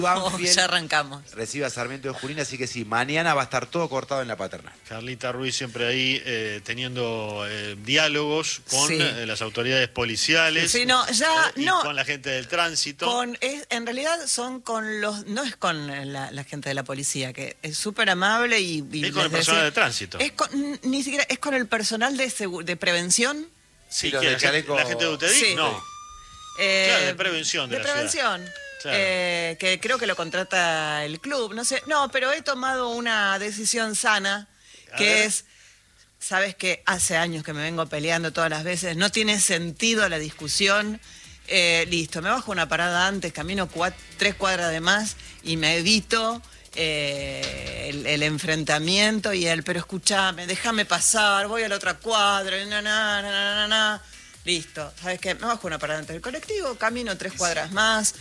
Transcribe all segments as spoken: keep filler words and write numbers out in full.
Banfield Oh, ya arrancamos. recibe a Sarmiento de Junín, así que sí, mañana va a estar todo cortado en la Paternal. Carlita Ruiz siempre ahí eh, teniendo eh, diálogos con Sí. eh, las autoridades policiales, Sí, no, ya, eh, y no. con la gente del tránsito. Con, es, en realidad son con los, no es con la, la gente de la policía, que es súper amable y, y Es con el les personal decía- de tránsito. Es con, ni siquiera, es con el personal de, segu- de prevención. Sí, los que de la, gente, chaleco- la gente de U T D I, Sí. no. eh, Claro, de prevención de De la ciudad. prevención. Claro. eh, que creo que lo contrata el club, no sé. No, pero he tomado una decisión sana, A que ver. es, sabes que hace años que me vengo peleando todas las veces, no tiene sentido la discusión. Eh, listo, me bajo una parada antes, camino cuat- tres cuadras de más y me evito eh, el, el enfrentamiento y el, pero escúchame, déjame pasar, voy a la otra cuadra, na, na, na, na, na, na. Listo, ¿sabes qué? Me bajo una parada antes del colectivo, camino tres cuadras más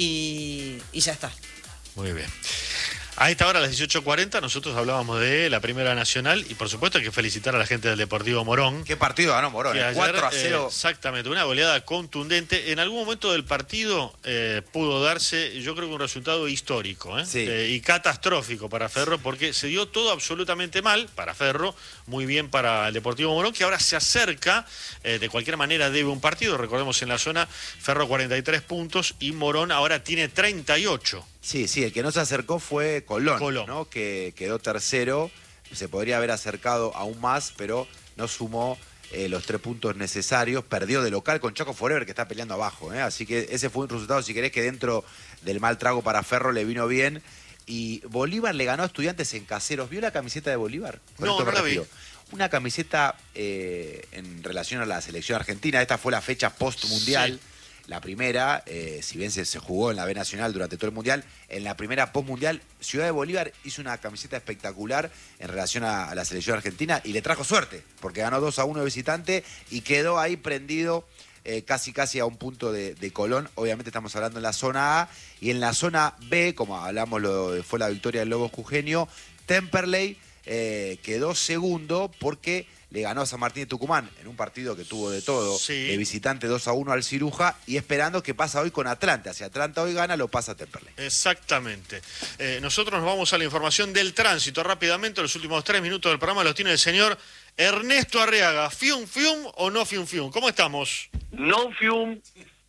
y, y ya está. Muy bien. A esta hora, a las dieciocho cuarenta, nosotros hablábamos de la Primera Nacional y por supuesto hay que felicitar a la gente del Deportivo Morón. ¿Qué partido ganó Morón? Que ayer, cuatro a eh, cero. exactamente, una goleada contundente. En algún momento del partido eh, pudo darse, yo creo que un resultado histórico ¿eh? Sí. Eh, y catastrófico para Ferro, porque se dio todo absolutamente mal para Ferro, muy bien para el Deportivo Morón, que ahora se acerca, eh, de cualquier manera debe un partido. Recordemos, en la zona Ferro cuarenta y tres puntos y Morón ahora tiene treinta y ocho. Sí, sí, el que no se acercó fue Colón, Colón. ¿no? Que quedó tercero. Se podría haber acercado aún más, pero no sumó eh, los tres puntos necesarios. Perdió de local con Chaco Forever, que está peleando abajo, ¿eh? Así que ese fue un resultado, si querés, que dentro del mal trago para Ferro le vino bien. Y Bolívar le ganó a Estudiantes en Caseros. ¿Vio la camiseta de Bolívar? Con No, esto me no la vi. refiero. Una camiseta eh, en relación a la selección argentina. Esta fue la fecha post-mundial. Sí. La primera, eh, si bien se, se jugó en la B Nacional durante todo el Mundial, en la primera post-mundial, Ciudad de Bolívar hizo una camiseta espectacular en relación a, a la selección argentina y le trajo suerte, porque ganó dos a uno de visitante y quedó ahí prendido eh, casi casi a un punto de, de Colón. Obviamente estamos hablando en la zona A, y en la zona B, como hablamos, lo, fue la victoria del Lobo Jujeño, Temperley eh, quedó segundo porque le ganó a San Martín de Tucumán en un partido que tuvo de todo, Sí. de visitante dos a uno al Ciruja, y esperando que pasa hoy con Atlanta. Si Atlanta hoy gana, lo pasa Temperley. Exactamente. Eh, nosotros nos vamos a la información del tránsito rápidamente. Los últimos tres minutos del programa los tiene el señor Ernesto Arriaga. ¿Fium, fium o no fium, fium? ¿Cómo estamos? No Fium,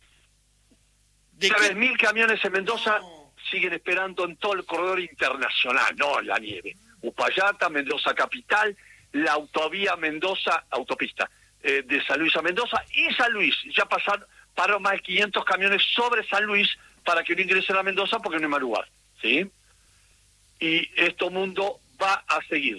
¿De tres qué? mil camiones en Mendoza siguen esperando en todo el corredor internacional, no en la nieve. Upayata, Mendoza Capital, la autovía Mendoza, autopista, eh, de San Luis a Mendoza y San Luis. Ya pasaron, pararon más de quinientos camiones sobre San Luis para que no ingresen a Mendoza porque no hay más lugar, ¿sí? Y este mundo va a seguir,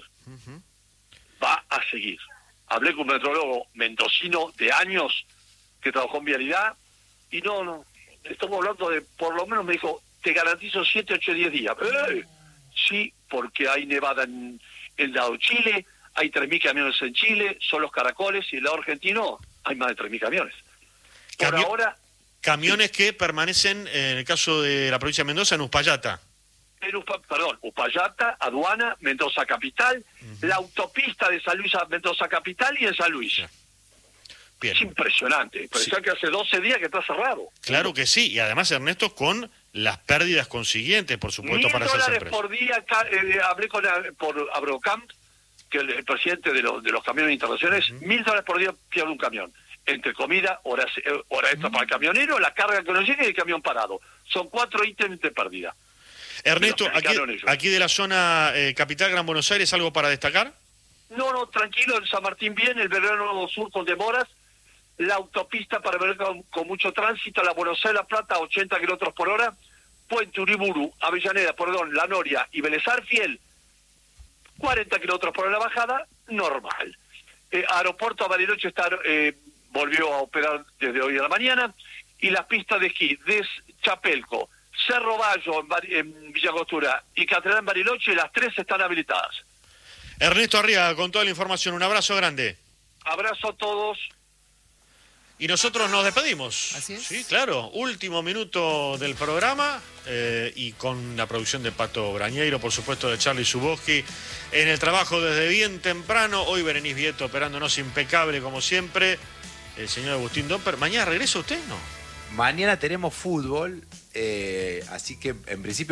va a seguir. Hablé con un metrólogo mendocino de años que trabajó en vialidad y no, no, estamos hablando de, por lo menos me dijo, te garantizo siete, ocho, diez días. ¡Eh! Sí, porque hay nevada en el lado de Chile, hay tres mil camiones en Chile, son los caracoles, y el lado argentino hay más de tres mil camiones. Por Camio- ahora, Camiones que permanecen, eh, en el caso de la provincia de Mendoza, en Uspallata. en Upa- perdón, Upayata, Aduana, Mendoza Capital, la autopista de San Luis a Mendoza Capital y en San Luis. Sí. Bien. Es impresionante, pensá que hace doce días que está cerrado. Claro que sí. Y además, Ernesto, con las pérdidas consiguientes, por supuesto, Mil para esas dólares empresas. por día, ca- eh, hablé con la- por Abrocamp, que el, el presidente de, los de los camiones internacionales, mil dólares por día pierde un camión. Entre comida, horas, eh, hora extra para el camionero, la carga que nos llega y el camión parado. Son cuatro ítems de pérdida. Ernesto, Me lo aquí, explicaron ellos. aquí de la zona eh, capital Gran Buenos Aires, ¿algo para destacar? No, no, tranquilo, el San Martín bien, el Verano Sur con demoras, la autopista para ver con, con mucho tránsito, la Buenos Aires, La Plata, ochenta kilómetros por hora, Puente Uriburu, Avellaneda, perdón, La Noria y Vélez Arfiel, cuarenta kilómetros por hora la bajada, normal. Eh, aeropuerto Bariloche está, eh, volvió a operar desde hoy a la mañana, y las pistas de esquí de Chapelco, Cerro Bayo en, Bari- en Villa Angostura y Catedral en Bariloche, las tres están habilitadas. Ernesto Arriaga, con toda la información, un abrazo grande. Abrazo a todos. Y nosotros nos despedimos. Así es. Sí, claro. Último minuto del programa eh, y con la producción de Pato Brañeiro, por supuesto, de Charlie Suboski. En el trabajo desde bien temprano. Hoy Berenice Vieto operándonos impecable como siempre. El señor Agustín Domper. ¿Mañana regresa usted? No. Mañana tenemos fútbol. eh, así que en principio